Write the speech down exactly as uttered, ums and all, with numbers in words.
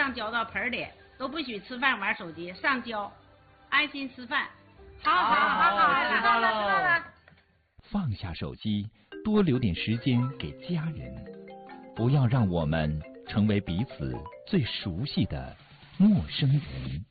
上交到盆里，都不许吃饭玩手机，上交，安心吃饭。好好好好， 知道了知道了。 放下手机，多留点时间给家人，不要让我们成为彼此最熟悉的陌生人。